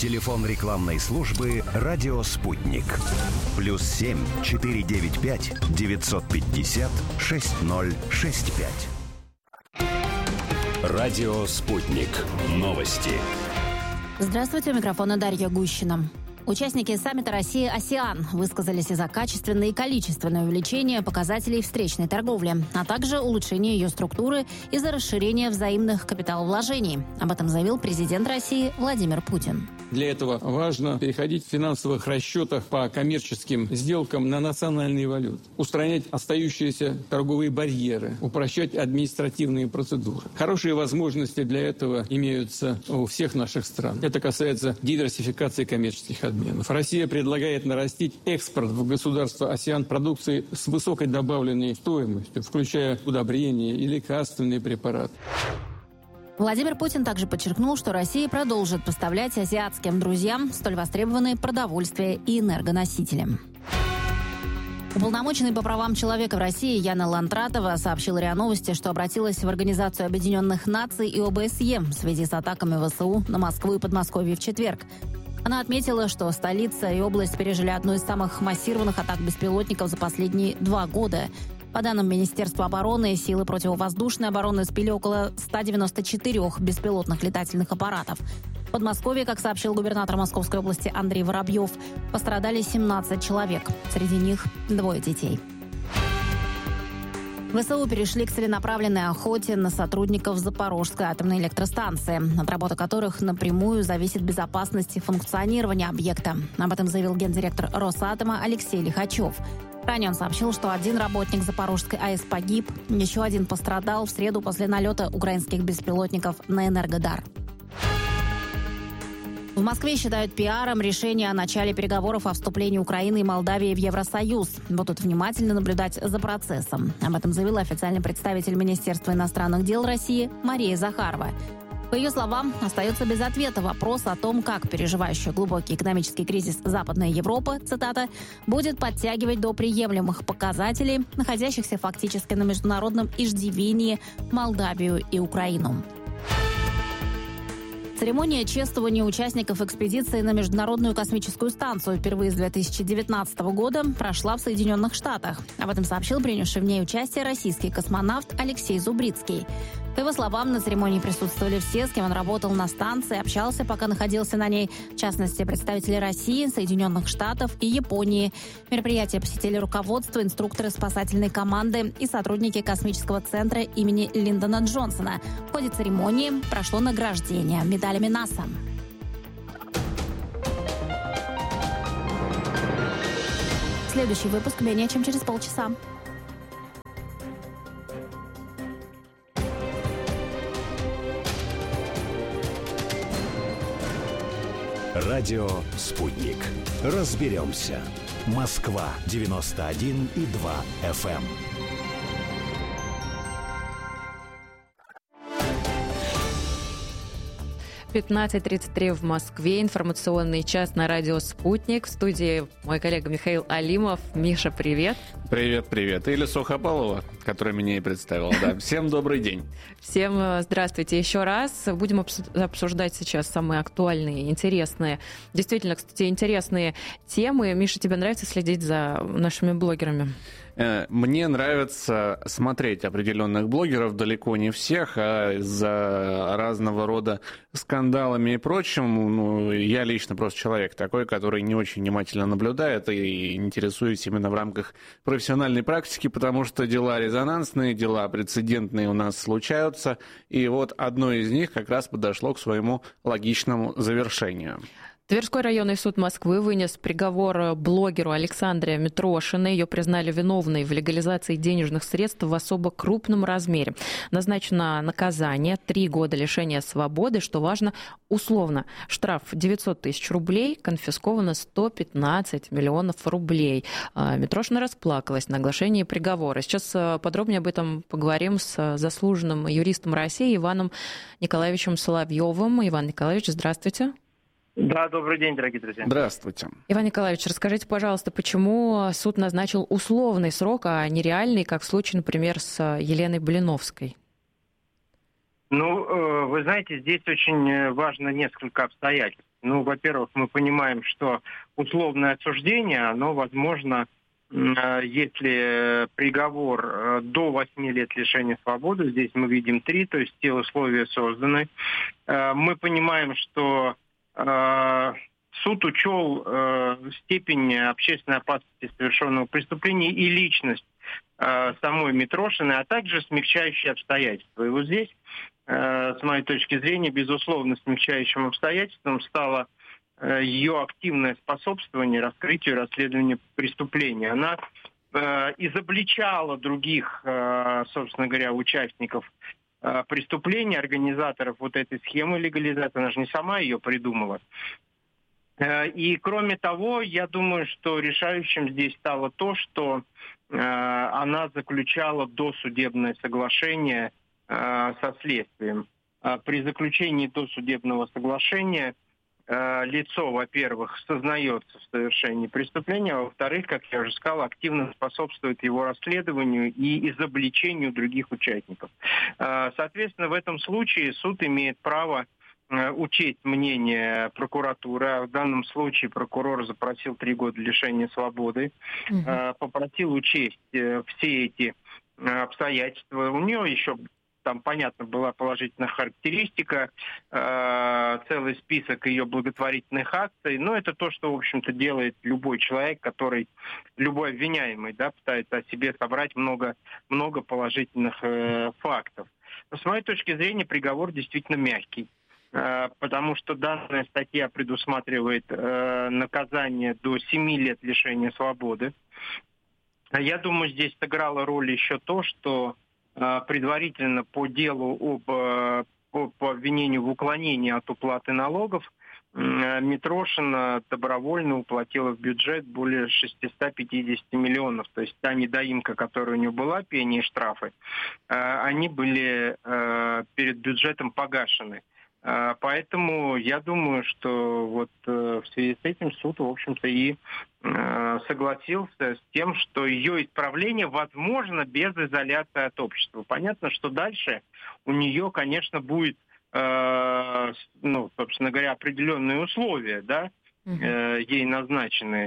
Телефон рекламной службы «Радио Спутник». +7 495 950 6065. Радио Спутник. Новости. Здравствуйте, у микрофона Дарья Гущина. Участники саммита Россия-АСЕАН высказались за качественное и количественное увеличение показателей встречной торговли, а также улучшение ее структуры и за расширение взаимных капиталовложений. Об этом заявил президент России Владимир Путин. Для этого важно переходить в финансовых расчетах по коммерческим сделкам на национальные валюты, устранять остающиеся торговые барьеры, упрощать административные процедуры. Хорошие возможности для этого имеются у всех наших стран. Это касается диверсификации коммерческих обменов. Россия предлагает нарастить экспорт в государства АСЕАН продукции с высокой добавленной стоимостью, включая удобрения и лекарственные препараты. Владимир Путин также подчеркнул, что Россия продолжит поставлять азиатским друзьям столь востребованные продовольствие и энергоносители. Уполномоченный по правам человека в России Яна Лантратова сообщила РИА Новости, что обратилась в Организацию Объединенных Наций и ОБСЕ в связи с атаками ВСУ на Москву и Подмосковье в четверг. Она отметила, что столица и область пережили одну из самых массированных атак беспилотников за последние 2 года. По данным Министерства обороны, силы противовоздушной обороны сбили около 194 беспилотных летательных аппаратов. В Подмосковье, как сообщил губернатор Московской области Андрей Воробьев, пострадали 17 человек. Среди них 2 детей. ВСУ перешли к целенаправленной охоте на сотрудников Запорожской атомной электростанции, от работы которых напрямую зависит безопасность и функционирование объекта. Об этом заявил гендиректор Росатома Алексей Лихачев. Ранее он сообщил, что 1 работник Запорожской АЭС погиб, еще 1 пострадал в среду после налета украинских беспилотников на Энергодар. В Москве считают пиаром решение о начале переговоров о вступлении Украины и Молдавии в Евросоюз. Будут внимательно наблюдать за процессом. Об этом заявила официальный представитель Министерства иностранных дел России Мария Захарова. По ее словам, остается без ответа вопрос о том, как переживающая глубокий экономический кризис Западная Европа, цитата, будет подтягивать до приемлемых показателей, находящихся фактически на международном иждивении, Молдавию и Украину. Церемония чествования участников экспедиции на Международную космическую станцию впервые с 2019 года прошла в Соединенных Штатах. Об этом сообщил принявший в ней участие российский космонавт Алексей Зубрицкий. По его словам, на церемонии присутствовали все, с кем он работал на станции, общался, пока находился на ней, в частности, представители России, Соединенных Штатов и Японии. Мероприятие посетили руководство, инструкторы спасательной команды и сотрудники космического центра имени Линдона Джонсона. В ходе церемонии прошло награждение медалями НАСА. Следующий выпуск менее чем через полчаса. Радио «Спутник». Разберемся. Москва 91,2 FM. 15:33 в Москве. Информационный час на радио «Спутник». В студии мой коллега Михаил Алимов. Миша, привет. Привет. Или Сухопалова, которая меня и представила. Да. Всем добрый день. Всем здравствуйте еще раз. Будем обсуждать сейчас самые актуальные, интересные, действительно, кстати, интересные темы. Миша, тебе нравится следить за нашими блогерами? Мне нравится смотреть определенных блогеров, далеко не всех, а из-за разного рода скандалами и прочим, я лично просто человек такой, который не очень внимательно наблюдает и интересуюсь именно в рамках профессиональной практики, потому что дела резонансные, дела прецедентные у нас случаются, и вот одно из них как раз подошло к своему логичному завершению. Тверской районный суд Москвы вынес приговор блогеру Александре Митрошиной. Ее признали виновной в легализации денежных средств в особо крупном размере. Назначено наказание 3 года лишения свободы, что важно, условно. Штраф 900 тысяч рублей, конфисковано 115 миллионов рублей. Митрошина расплакалась на оглашении приговора. Сейчас подробнее об этом поговорим с заслуженным юристом России Иваном Николаевичем Соловьевым. Иван Николаевич, здравствуйте. Да, добрый день, дорогие друзья. Здравствуйте. Иван Николаевич, расскажите, пожалуйста, почему суд назначил условный срок, а не реальный, как в случае, например, с Еленой Блиновской? Вы знаете, здесь очень важно несколько обстоятельств. Ну, во-первых, мы понимаем, что условное осуждение, оно возможно, если приговор до 8 лет лишения свободы, здесь мы видим 3, то есть те условия созданы. Мы понимаем, что суд учел степень общественной опасности совершенного преступления и личность самой Митрошиной, а также смягчающие обстоятельства. И вот здесь, с моей точки зрения, безусловно, смягчающим обстоятельством стало ее активное способствование раскрытию и расследованию преступления. Она изобличала других, собственно говоря, участников преступления, организаторов вот этой схемы легализации. Она же не сама ее придумала. И кроме того, я думаю, что решающим здесь стало то, что она заключала досудебное соглашение со следствием. При заключении досудебного соглашения лицо, во-первых, сознается в совершении преступления, а во-вторых, как я уже сказал, активно способствует его расследованию и изобличению других участников. Соответственно, в этом случае суд имеет право учесть мнение прокуратуры. В данном случае прокурор запросил 3 года лишения свободы, попросил учесть все эти обстоятельства. У нее еще там, понятно, была положительная характеристика, целый список ее благотворительных акций. Но это то, что, в общем-то, делает любой человек, любой обвиняемый, да, пытается о себе собрать много положительных фактов. Но с моей точки зрения, приговор действительно мягкий, потому что данная статья предусматривает наказание до 7 лет лишения свободы. Я думаю, здесь сыграло роль еще то, что предварительно по делу по обвинению в уклонении от уплаты налогов Митрошина добровольно уплатила в бюджет более 650 миллионов. То есть та недоимка, которая у нее была, пени и штрафы, они были перед бюджетом погашены. Поэтому я думаю, что вот в связи с этим суд, в общем-то, и согласился с тем, что ее исправление возможно без изоляции от общества. Понятно, что дальше у нее, конечно, будет, собственно говоря, определенные условия, да, ей назначенные.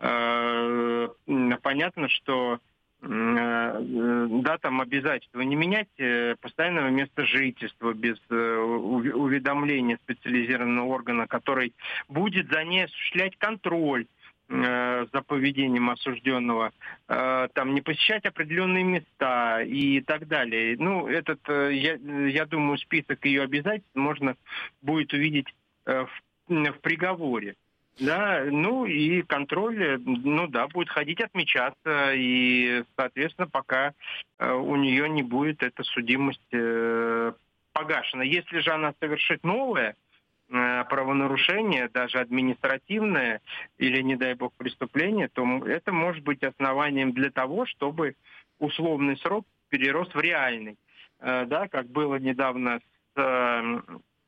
Понятно, что да, там обязательство не менять постоянного места жительства без уведомления специализированного органа, который будет за ней осуществлять контроль за поведением осужденного, там не посещать определенные места и так далее. Ну, я думаю, список ее обязательств можно будет увидеть в приговоре. Да, ну и контроль, будет ходить отмечаться, и, соответственно, пока у нее не будет эта судимость погашена. Если же она совершит новое правонарушение, даже административное или, не дай бог, преступление, то это может быть основанием для того, чтобы условный срок перерос в реальный. Да, как было недавно с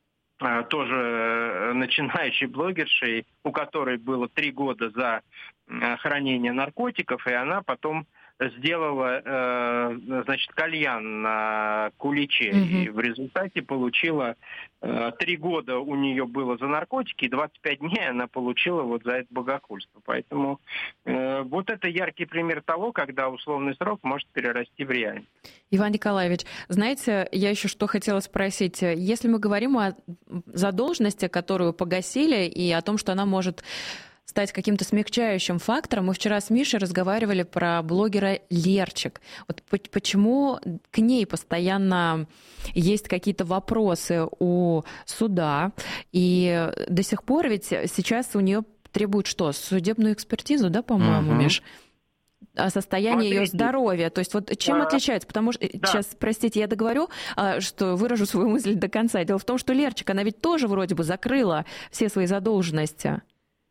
тоже начинающей блогершей, у которой было 3 года за хранение наркотиков, и она потом сделала, кальян на куличе. И в результате получила 3 года у нее было за наркотики, и 25 дней она получила вот за это богохульство. Поэтому вот это яркий пример того, когда условный срок может перерасти в реальный. Иван Николаевич, знаете, я еще что хотела спросить. Если мы говорим о задолженности, которую погасили, и о том, что она может стать каким-то смягчающим фактором. Мы вчера с Мишей разговаривали про блогера Лерчик. Вот почему к ней постоянно есть какие-то вопросы у суда, и до сих пор ведь сейчас у нее требуют что? Судебную экспертизу, да, по-моему, Миш? О состоянии ее здоровья. То есть вот чем отличается? Потому что, сейчас, простите, я договорю, что выражу свою мысль до конца. Дело в том, что Лерчик, она ведь тоже вроде бы закрыла все свои задолженности.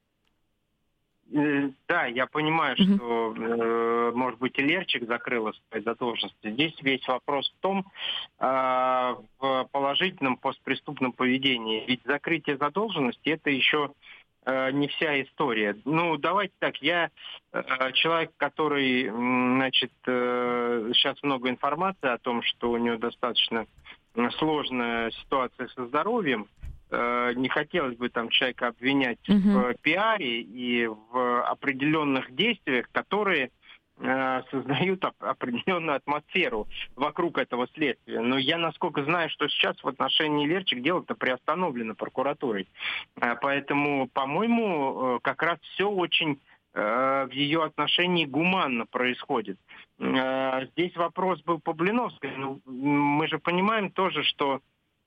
Да, я понимаю, что, может быть, и Лерчик закрыла свои задолженности. Здесь весь вопрос в том, в положительном постпреступном поведении. Ведь закрытие задолженности – это еще не вся история. Ну, давайте так, я человек, который, сейчас много информации о том, что у него достаточно сложная ситуация со здоровьем. не хотелось бы там человека обвинять в пиаре и в определенных действиях, которые создают определенную атмосферу вокруг этого следствия. Но я, насколько знаю, что сейчас в отношении Лерчик дело-то приостановлено прокуратурой. Поэтому, по-моему, как раз все очень в ее отношении гуманно происходит. Здесь вопрос был по Блиновской. Но мы же понимаем тоже, что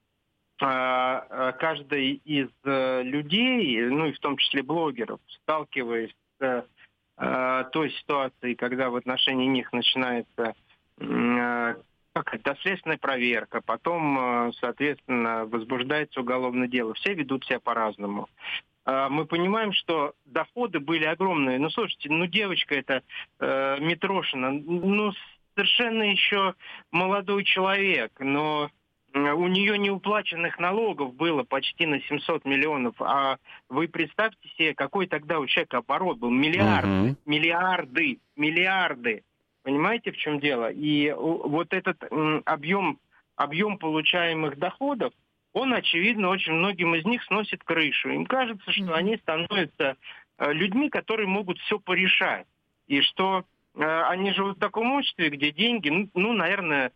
каждый из людей, ну и в том числе блогеров, сталкиваясь с той ситуации, когда в отношении них начинается доследственная проверка, потом, соответственно, возбуждается уголовное дело. Все ведут себя по-разному. Мы понимаем, что доходы были огромные. Ну, слушайте, девочка эта Митрошина, совершенно еще молодой человек, но у нее неуплаченных налогов было почти на 700 миллионов. А вы представьте себе, какой тогда у человека оборот был. Миллиарды. Понимаете, в чем дело? И вот этот объем получаемых доходов, он, очевидно, очень многим из них сносит крышу. Им кажется, что они становятся людьми, которые могут все порешать. И что они живут в таком обществе, где деньги, наверное,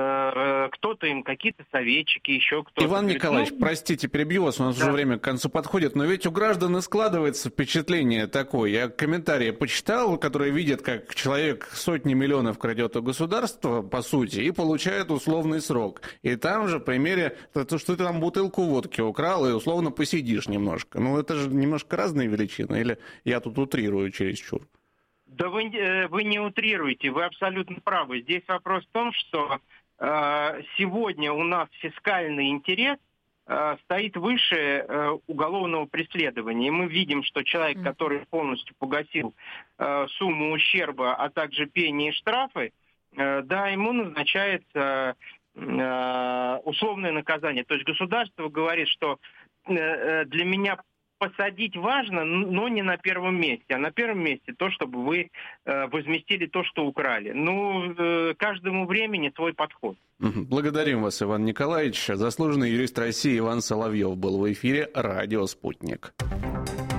кто-то им, какие-то советчики, еще кто-то. Иван Николаевич, простите, перебью вас, у нас уже время к концу подходит, но ведь у граждан и складывается впечатление такое. Я комментарии почитал, которые видят, как человек сотни миллионов крадет у государства, по сути, и получает условный срок. И там же, в примере, что ты там бутылку водки украл, и условно посидишь немножко. Это же немножко разные величины, или я тут утрирую чересчур? Да вы не утрируете, вы абсолютно правы. Здесь вопрос в том, что сегодня у нас фискальный интерес стоит выше уголовного преследования. И мы видим, что человек, который полностью погасил сумму ущерба, а также пени и штрафы, ему назначается условное наказание. То есть государство говорит, что для меня посадить важно, но не на первом месте. А на первом месте то, чтобы вы возместили то, что украли. Каждому времени свой подход. Благодарим вас, Иван Николаевич. Заслуженный юрист России Иван Соловьев был в эфире «Радио Спутник».